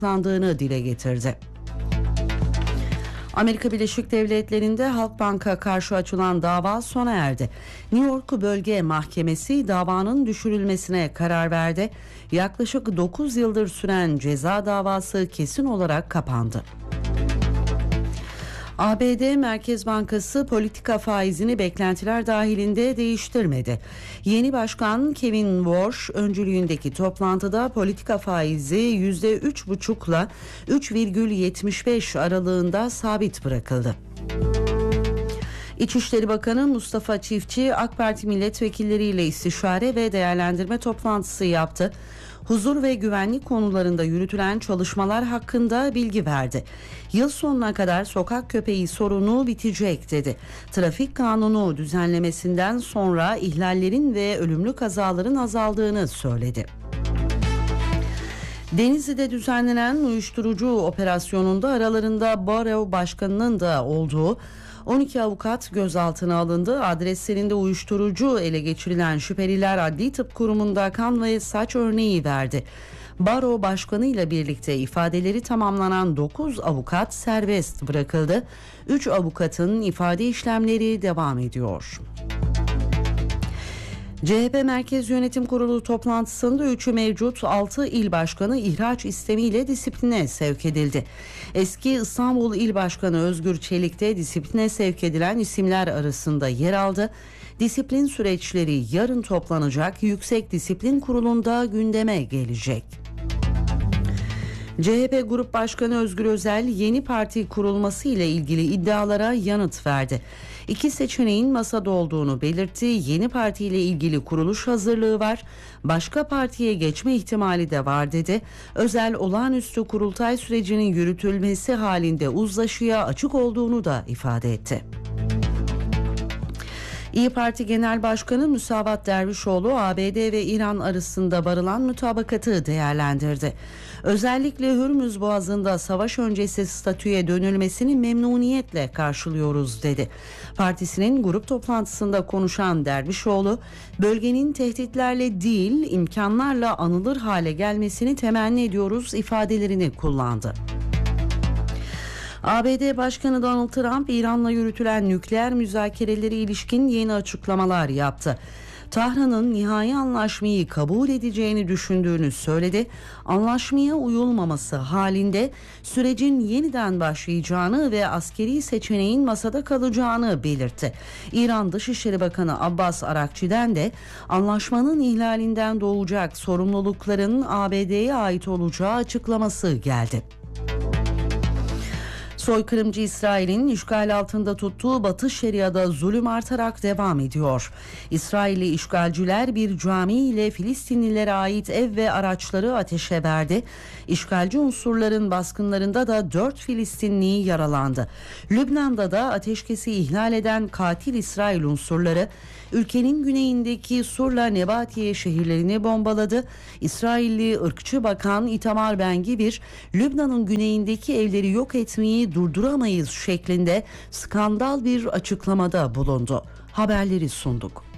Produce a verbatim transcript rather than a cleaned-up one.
tutuklandığını dile getirdi. Amerika Birleşik Devletleri'nde Halkbank'a karşı açılan dava sona erdi. New York Bölge Mahkemesi davanın düşürülmesine karar verdi. Yaklaşık dokuz yıldır süren ceza davası kesin olarak kapandı. A B D Merkez Bankası politika faizini beklentiler dahilinde değiştirmedi. Yeni başkan Kevin Warsh öncülüğündeki toplantıda politika faizi yüzde üç buçukla üç virgül yetmiş beş aralığında sabit bırakıldı. İçişleri Bakanı Mustafa Çiftçi AK Parti milletvekilleriyle istişare ve değerlendirme toplantısı yaptı. Huzur ve güvenlik konularında yürütülen çalışmalar hakkında bilgi verdi. Yıl sonuna kadar sokak köpeği sorunu bitecek dedi. Trafik kanunu düzenlemesinden sonra ihlallerin ve ölümlü kazaların azaldığını söyledi. Denizli'de düzenlenen uyuşturucu operasyonunda aralarında Baro Başkanı'nın da olduğu on iki avukat gözaltına alındı. Adreslerinde uyuşturucu ele geçirilen şüpheliler Adli Tıp Kurumu'nda kan ve saç örneği verdi. Baro Başkanı ile birlikte ifadeleri tamamlanan dokuz avukat serbest bırakıldı. üç avukatın ifade işlemleri devam ediyor. C H P Merkez Yönetim Kurulu toplantısında üçü mevcut altı il başkanı ihraç istemiyle disipline sevk edildi. Eski İstanbul İl Başkanı Özgür Çelik de disipline sevk edilen isimler arasında yer aldı. Disiplin süreçleri yarın toplanacak Yüksek Disiplin Kurulu'nda gündeme gelecek. C H P Grup Başkanı Özgür Özel yeni parti kurulması ile ilgili iddialara yanıt verdi. İki seçeneğin masada olduğunu belirtti. Yeni parti ile ilgili kuruluş hazırlığı var. Başka partiye geçme ihtimali de var dedi. Özel olağanüstü kurultay sürecinin yürütülmesi halinde uzlaşıya açık olduğunu da ifade etti. İYİ Parti Genel Başkanı Müsavat Dervişoğlu A B D ve İran arasında varılan mutabakatı değerlendirdi. Özellikle Hürmüz Boğazı'nda savaş öncesi statüye dönülmesini memnuniyetle karşılıyoruz dedi. Partisinin grup toplantısında konuşan Dervişoğlu, bölgenin tehditlerle değil imkanlarla anılır hale gelmesini temenni ediyoruz ifadelerini kullandı. A B D Başkanı Donald Trump, İran'la yürütülen nükleer müzakereleri ilişkin yeni açıklamalar yaptı. Tahran'ın nihai anlaşmayı kabul edeceğini düşündüğünü söyledi. Anlaşmaya uyulmaması halinde sürecin yeniden başlayacağını ve askeri seçeneğin masada kalacağını belirtti. İran Dışişleri Bakanı Abbas Arakçi'den de anlaşmanın ihlalinden doğacak sorumlulukların A B D'ye ait olacağı açıklaması geldi. Soykırımcı İsrail'in işgal altında tuttuğu Batı Şeria'da zulüm artarak devam ediyor. İsrailli işgalciler bir cami ile Filistinlilere ait ev ve araçları ateşe verdi. İşgalci unsurların baskınlarında da dört Filistinli yaralandı. Lübnan'da da ateşkesi ihlal eden katil İsrail unsurları ülkenin güneyindeki Surla Nebatiye şehirlerini bombaladı. İsrailli ırkçı bakan Itamar Ben-Gvir, Lübnan'ın güneyindeki evleri yok etmeyi durduramayız şeklinde skandal bir açıklamada bulundu. Haberleri sunduk.